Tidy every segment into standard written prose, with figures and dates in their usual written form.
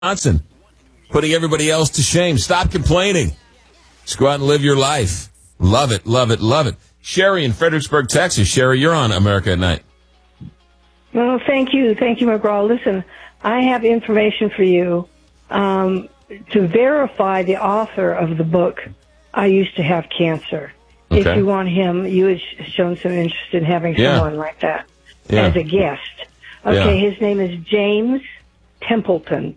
Wisconsin, putting everybody else to shame. Stop complaining. Just go out and live your life. Love it, love it, love it. Sherry in Fredericksburg, Texas. Sherry, you're on America at Night. Well, thank you. Thank you, McGraw. Listen, I have information for you to verify the author of the book, I Used to Have Cancer. Okay. If you want him, you had shown some interest in having someone like that as a guest. Okay, his name is James Templeton,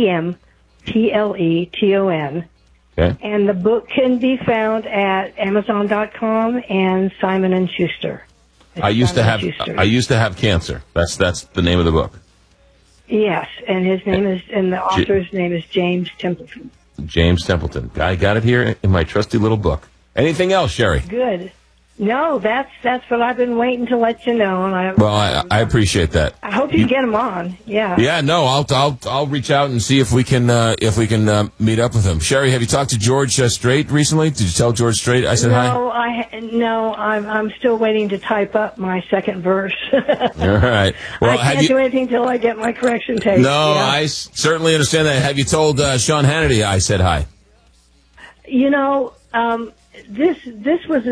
Templeton. Okay. And the book can be found at Amazon.com and Simon & Schuster. I used to have cancer. That's the name of the book. Yes, and his name is, and the author's name is James Templeton. James Templeton. I got it here in my trusty little book. Anything else, Sherry? Good. No, that's what I've been waiting to let you know. And I appreciate that. I hope you get him on. Yeah. Yeah. No, I'll reach out and see if we can meet up with him. Sherry, have you talked to George Strait recently? Did you tell George Strait I said hi? No, I'm still waiting to type up my second verse. All right. Well, I can't do anything until I get my correction tape. No, I certainly understand that. Have you told Sean Hannity I said hi? You know, this was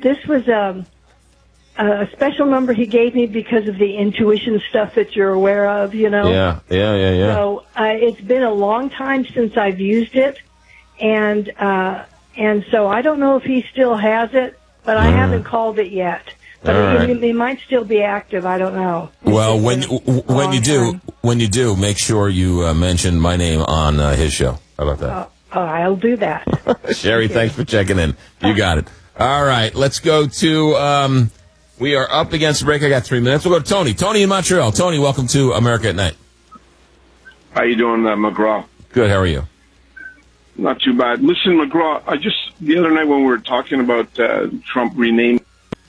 a special number he gave me because of the intuition stuff that you're aware of, you know? Yeah. So it's been a long time since I've used it, and so I don't know if he still has it, but I haven't called it yet. But he might still be active. I don't know. Well, when you do, make sure you mention my name on his show. How about that? I'll do that. Sherry, thanks for checking in. You got it. All right, let's go to, we are up against the break. I got 3 minutes. We'll go to Tony. Tony in Montreal. Tony, welcome to America at Night. How you doing, McGraw? Good, how are you? Not too bad. Listen, McGraw, the other night when we were talking about Trump renaming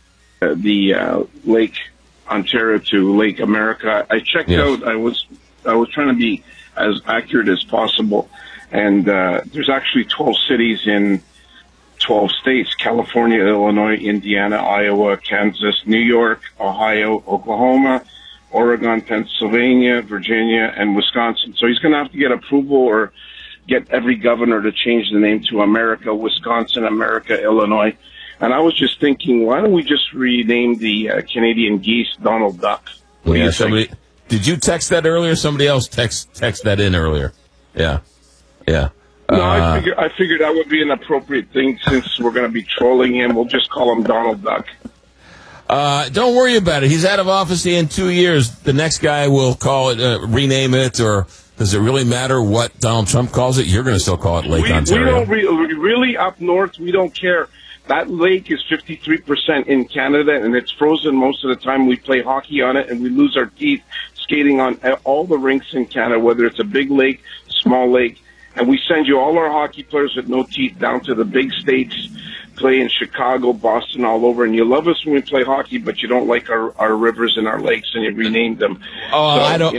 the Lake Ontario to Lake America, I checked out, I was trying to be as accurate as possible. And there's actually 12 cities in 12 states: California, Illinois, Indiana, Iowa, Kansas, New York, Ohio, Oklahoma, Oregon, Pennsylvania, Virginia, and Wisconsin. So he's going to have to get approval or get every governor to change the name to America, Wisconsin, America, Illinois. And I was just thinking, why don't we just rename the Canadian geese Donald Duck? Did you text that earlier? Somebody else text that in earlier. Yeah. Yeah. No, I figured that would be an appropriate thing since we're going to be trolling him. We'll just call him Donald Duck. Don't worry about it. He's out of office in 2 years. The next guy will call it, rename it, or does it really matter what Donald Trump calls it? You're going to still call it Lake Ontario. We don't really up north. We don't care. That lake is 53% in Canada, and it's frozen most of the time. We play hockey on it, and we lose our teeth skating on all the rinks in Canada, whether it's a big lake, small lake. And we send you all our hockey players with no teeth down to the big states, play in Chicago, Boston, all over. And you love us when we play hockey, but you don't like our rivers and our lakes, and you renamed them. Oh, so, I don't.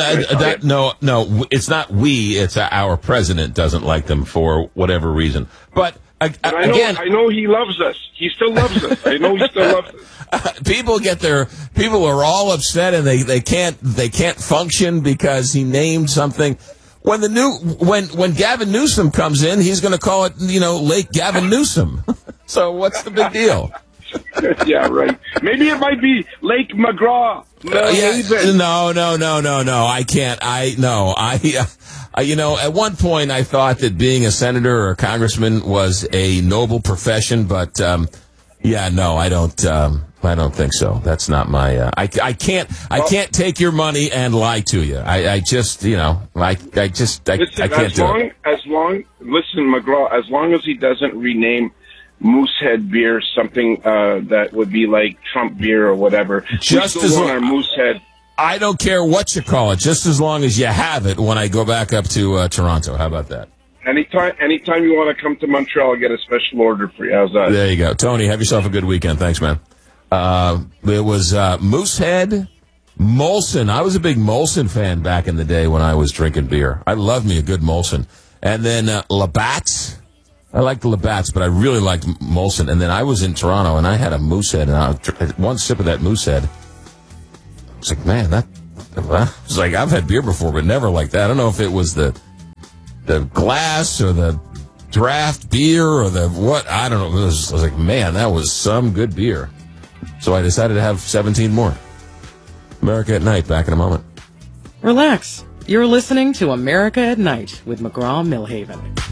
No. It's not we. It's our president doesn't like them for whatever reason. But I know he loves us. He still loves us. I know he still loves us. People are all upset, and they can't function because he named something. When Gavin Newsom comes in, he's going to call it, Lake Gavin Newsom. So what's the big deal? Yeah, right. Maybe it might be Lake McGraw. No. I can't. At one point I thought that being a senator or a congressman was a noble profession, but I don't think so. That's not my. I can't take your money and lie to you. I can't do it. Listen, McGraw. As long as he doesn't rename Moosehead beer something that would be like Trump beer or whatever. Just as long our Moosehead. I don't care what you call it, just as long as you have it when I go back up to Toronto. How about that? Anytime you want to come to Montreal, I'll get a special order for you. How's that? There you go. Tony, have yourself a good weekend. Thanks, man. It was Moosehead, Molson. I was a big Molson fan back in the day when I was drinking beer. I love me a good Molson. And then Labatt's. I liked the Labatt's, but I really liked Molson. And then I was in Toronto, and I had a Moosehead, and one sip of that Moosehead. I was like, man, it's like I've had beer before, but never like that. I don't know if it was the glass or the draft beer or the what, I don't know. I was like, man, that was some good beer. So I decided to have 17 more. America at Night, back in a moment. Relax. You're listening to America at Night with McGraw-Milhaven.